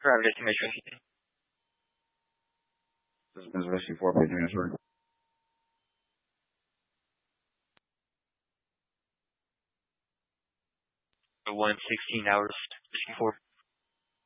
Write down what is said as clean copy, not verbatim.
Driver destination. This is Rescue 4 page transfer. 116 hours. Rescue 4.